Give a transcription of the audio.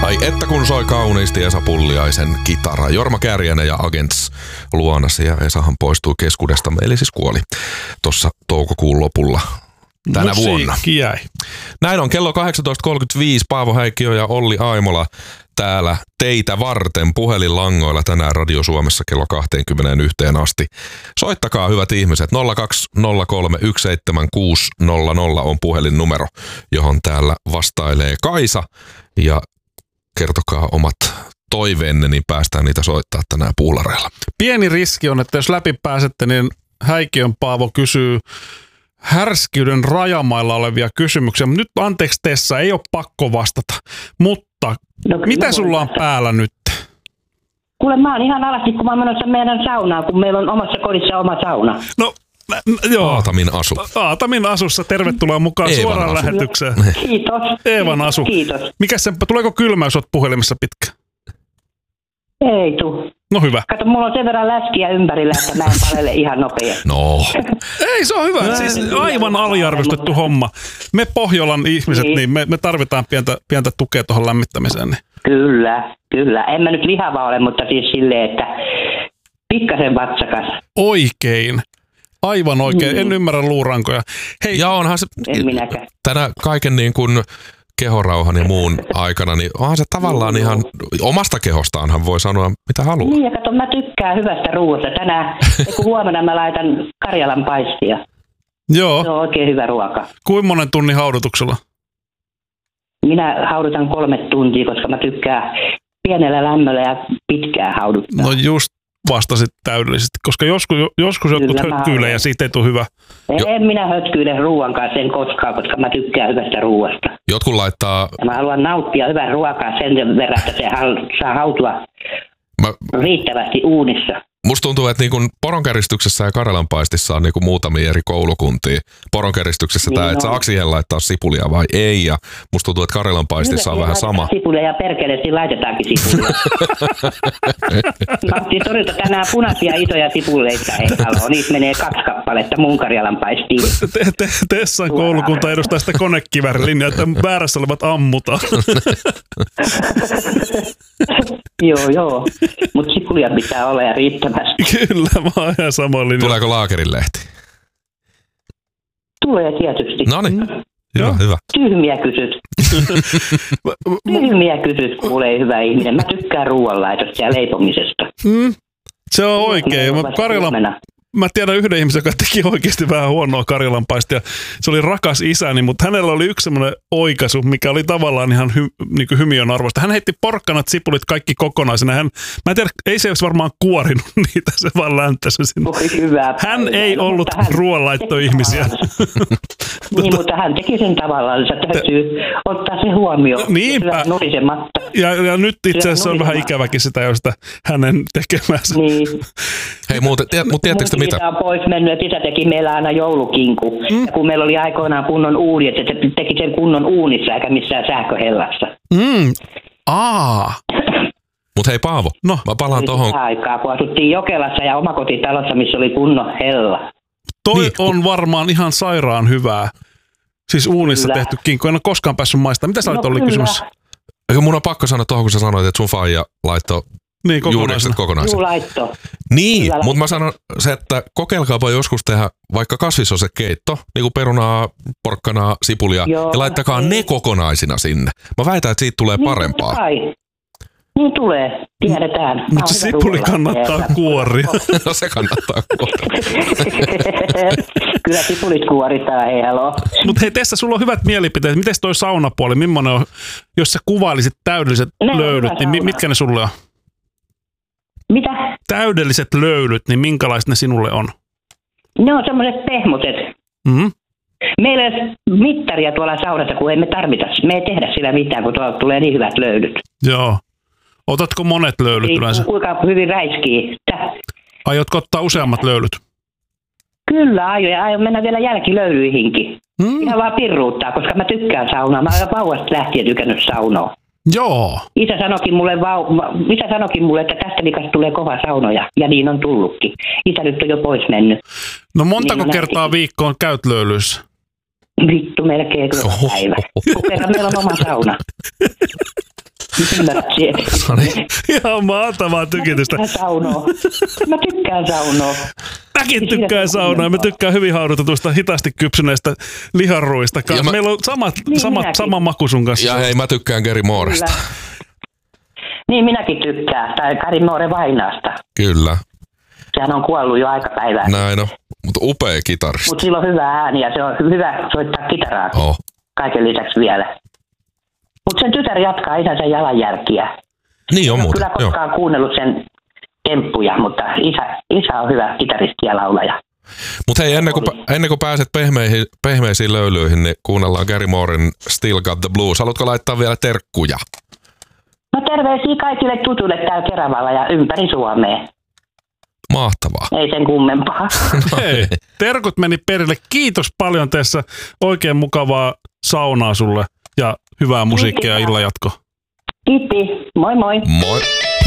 Ai että kun soi kauniisti Esa Pulliaisen kitara. Jorma Kääriäinen ja Agents luonasi ja Esahan poistui keskuudestamme, eli siis kuoli tuossa toukokuun lopulla tänä vuonna. Jäi. Näin on kello 18.35. Paavo Häikkiö ja Olli Aimola täällä teitä varten puhelinlangoilla tänään Radio Suomessa kello 21 asti. Soittakaa hyvät ihmiset, 0203176600 on puhelinnumero, johon täällä vastailee Kaisa ja kertokaa omat toiveenne, niin päästään niitä soittaa tänään puulareilla. Pieni riski on, että jos läpi pääsette, niin Häikkiön Paavo kysyy härskiyden rajamailla olevia kysymyksiä. Nyt anteeksi Tessa, ei ole pakko vastata, mutta mitä sulla on päällä nyt? Kuule, mä oon ihan alasti, kun mä oon menossa meidän saunaan, kun meillä on omassa kodissa oma sauna. No, joo. Aatamin asu. Aatamin asussa. Tervetuloa mukaan Eevan suoraan asu. Kiitos. lähetykseen. Eevan asu. Kiitos. Tuleeko kylmä, jos oot puhelimessa pitkä? Ei tuu. No hyvä. Kato, mulla on sen verran läskiä ympärillä, että mä en palele ihan nopeasti. No. Ei, se on hyvä. Siis aivan aliarvostettu homma. Me Pohjolan ihmiset, niin me tarvitaan pientä tukea tuohon lämmittämiseen. Niin. Kyllä. En mä nyt lihava ole, mutta siis silleen, että pikkasen vatsakas. Oikein. Aivan oikein. En ymmärrä luurankoja. Hei, Ja onhan se En minäkään. tänä kaiken niin kuin kehorauhan ja muun aikana, niin onhan se tavallaan ihan omasta kehostaanhan voi sanoa mitä haluaa. Niin, ja kato, mä tykkään hyvästä ruoasta. Tänään, kun huomenna mä laitan Karjalan paistia. joo. Se on oikein hyvä ruoka. Kuinka monen tunnin haudutuksella? Minä haudutan 3 tuntia, koska mä tykkään pienellä lämmöllä ja pitkään hauduttaa. No just vastasit täydellisesti, koska joskus jotkut Kyllä, mä hötkyilee olen. ja siitä ei tule hyvä. En minä hötkyile ruoan kanssa en koskaan, koska mä tykkään hyvästä ruoasta. Jotkut laittaa, Ja mä haluan nauttia hyvää ruokaa sen verran, että se saa hautua riittävästi uunissa. musta tuntuu, että niin kuin poronkäristyksessä ja karjalanpaistissa on niin kuin muutamia eri koulukuntia. Poronkäristyksessä tämä, että saako siihen laittaa sipulia vai ei, ja musta tuntuu, että karjalanpaistissa on vähän sama. Sipulia ja perkeleesti laitetaankin sipulia. Mä otin torilta tänään punaisia isoja sipuleita. Niitä menee 2 kappaletta mun Karjalan paistiin. Tessan koulukunta edustaa sitä konekiväärilinjaa, että väärässä olevat ammutaan. Joo. Mutta sipulia pitää olla ja riittävästi. Kyllä, mä oon ihan samoin linjalla. Tuleeko Laakerin-lehti? Tulee tietysti. No niin, hyvä. Tyhmiä kysyt, kuulee hyvä ihminen. Mä tykkään ruoanlaitosta ja leipomisesta. Se on oikein. Mä tiedän yhden ihmisen, joka teki oikeasti vähän huonoa karjalanpaistia. Se oli rakas isäni, mutta hänellä oli yksi semmoinen oikaisu, mikä oli tavallaan ihan niin hymiön arvosta. Hän heitti porkkanat, sipulit kaikki kokonaisena. Mä en tiedä, ei se olisi varmaan kuorinut niitä, se vaan länttäsi sinne. Hän ei ollut ruoanlaittoihmisiä. Niin, mutta hän teki sen tavallaan, että täytyy ottaa se huomioon. Niinpä. Ja nyt itse asiassa on vähän ikäväkin sitä, josta hänen tekemänsä. Niin. Hei, mutta tiedättekö te mitä? Isä on pois mennyt, että isä teki meillä aina joulukinku. Ja kun meillä oli aikoinaan kunnon uuni, että se teki sen kunnon uunissa eikä missään sähköhellassa. Mutta hei Paavo, mä palaan tohon. Aikaa, kun asuttiin Jokelassa ja omakotitalossa, missä oli kunnon hella. Toi on varmaan ihan sairaan hyvää. Siis uunissa tehty kinkku. En ole koskaan päässyt maistamaan. Mitä sä olit Olli kysymässä? Mun on pakko sanoa tuohon, kun sä sanoit, että sun faija laittoi juurikset kokonaisen. Laitto. Niin, mutta mä sanon se, että kokeilkaapa joskus tehdä vaikka kasvisosekeitto, niin kuin perunaa, porkkanaa, sipulia, ja laittakaa ne kokonaisina sinne. Mä väitän, että siitä tulee parempaa. Niin tulee, tiedetään. Mutta se sipuli kannattaa kuoria. No se kannattaa kuoria. Kyllä sipulit kuoritaan, ei haloo. Mutta hei Tessa, sulla on hyvät mielipiteet. Mites toi saunapuoli, millainen on, jos sä kuvailisit täydelliset löylyt, niin mitkä ne sulle on? Mitä? Täydelliset löylyt, niin minkälaiset ne sinulle on? Ne on semmoiset pehmoset. Meillä ei ole mittaria tuolla saunassa, kun ei me tarvita. Me ei tehdä sillä mitään, kun tuolla tulee niin hyvät löylyt. Joo. Otatko monet löylyt yleensä? Kuinka hyvin räiskii. Aiotko ottaa useammat löylyt? Kyllä, aion mennä vielä jälkilöylyihinkin. Ihan vaan pirruuttaa, koska mä tykkään saunaa. Mä olen vauvasta lähtien tykännyt saunoa. Joo. Isä sanoikin mulle, että tästä likasta tulee kova saunoja, ja niin on tullutkin. Isä nyt on jo pois mennyt. No montako kertaa viikkoon käyt löylyissä? Vittu, melkein joka päivä. Kun meillä on oma sauna. Ihan mahtavaa tykitystä. Mä tykkään saunoa. Mäkin tykkään saunaa. Mä tykkään hyvin haudutetuista, hitaasti kypsyneistä lihanruista. Meillä on sama maku sun kanssa. Ja hei, mä tykkään Gary Mooresta. Niin, minäkin tykkään. Tai Gary Moore Vainaasta. Kyllä. Sehän on kuollut jo aikapäivää. Näin on. Mutta upea kitaristi. Mutta sillä on hyvä ääni ja se on hyvä soittaa kitaraa. Kaiken lisäksi vielä. Mutta sen tytär jatkaa isänsä jalanjärkiä. Niin on muuten. Kyllä koskaan kuunnellut sen temppuja, mutta isä on hyvä kitaristi ja laulaja. Mutta hei, ennen kuin pääset pehmeisiin löylyihin, niin kuunnellaan Gary Mooren Still Got the Blues. Haluatko laittaa vielä terkkuja? No terveisiä kaikille tutuille täällä Keravalla ja ympäri Suomea. Mahtavaa. Ei sen kummempaa. Hei, terkut meni perille. Kiitos paljon tässä. Oikein mukavaa saunaa sulle ja hyvää musiikkia ja illan jatkoa. Kiitti. Moi moi. Moi.